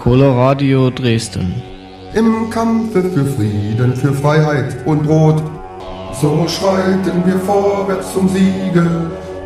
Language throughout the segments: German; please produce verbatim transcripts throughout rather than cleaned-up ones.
Coloradio Dresden. Im Kampfe für Frieden, für Freiheit und Brot, so schreiten wir vorwärts zum Siege.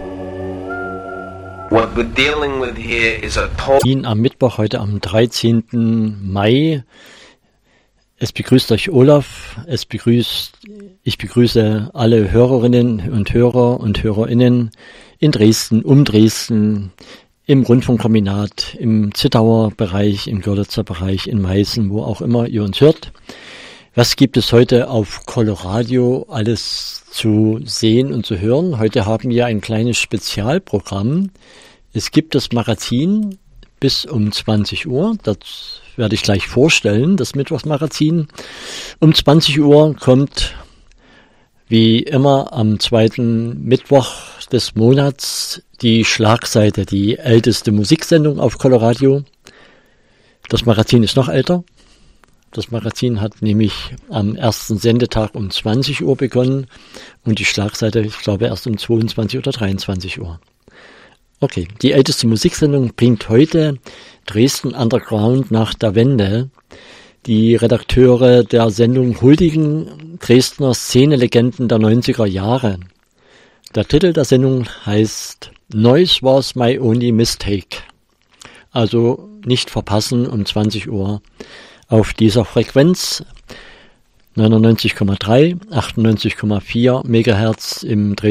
What we're dealing with here is a Am Mittwoch, heute am dreizehnten Mai. Es begrüßt euch Olaf, es begrüßt, ich begrüße alle Hörerinnen und Hörer und Hörerinnen in Dresden, um Dresden, im Rundfunkkombinat, im Zittauer Bereich, im Görlitzer Bereich, in Meißen, wo auch immer ihr uns hört. Was gibt es heute auf Coloradio alles zu sehen und zu hören? Heute haben wir ein kleines Spezialprogramm. Es gibt das Magazin bis um zwanzig Uhr, das werde ich gleich vorstellen, das Mittwochsmagazin. Um zwanzig Uhr kommt, wie immer am zweiten Mittwoch des Monats, die Schlagseite, die älteste Musiksendung auf Coloradio. Das Magazin ist noch älter. Das Magazin hat nämlich am ersten Sendetag um zwanzig Uhr begonnen und die Schlagseite, ich glaube, erst um zweiundzwanzig oder dreiundzwanzig Uhr. Okay, die älteste Musiksendung bringt heute Dresden Underground nach der Wende. Die Redakteure der Sendung huldigen Dresdner Szenelegenden der neunziger Jahre. Der Titel der Sendung heißt Noise Was My Only Mistake. Also nicht verpassen um zwanzig Uhr auf dieser Frequenz neunundneunzig Komma drei, achtundneunzig Komma vier Megahertz im Dresden